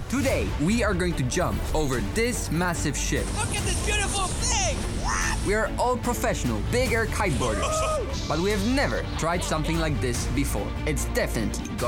Today, we are going to jump over this massive ship. Look at this beautiful thing! We are all professional, big air kiteboarders, but we have never tried something like this before. It's definitely